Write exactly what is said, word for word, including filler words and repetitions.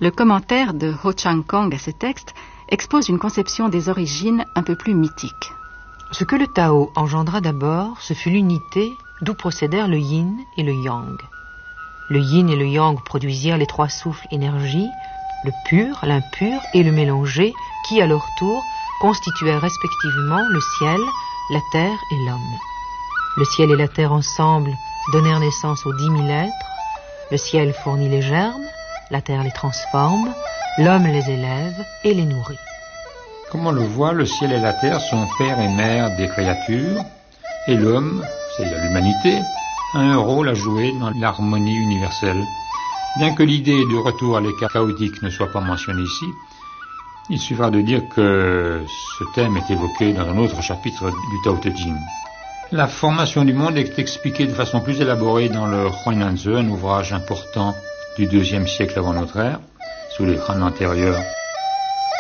Le commentaire de Ho Chang-kong à ce texte expose une conception des origines un peu plus mythique. Ce que le Tao engendra d'abord, ce fut l'unité d'où procédèrent le yin et le yang. Le yin et le yang produisirent les trois souffles énergie, le pur, l'impur et le mélangé, qui à leur tour constituaient respectivement le ciel, la terre et l'homme. Le ciel et la terre ensemble donnèrent naissance aux dix mille êtres. Le ciel fournit les germes, la terre les transforme, l'homme les élève et les nourrit. Comme on le voit, le ciel et la terre sont père et mère des créatures, et l'homme, c'est-à-dire l'humanité, a un rôle à jouer dans l'harmonie universelle. Bien que l'idée du retour à l'état chaotique ne soit pas mentionnée ici, il suffira de dire que ce thème est évoqué dans un autre chapitre du Tao Te Ching. La formation du monde est expliquée de façon plus élaborée dans le Huainanzi, un ouvrage important du deuxième siècle avant notre ère, sous les Han antérieurs.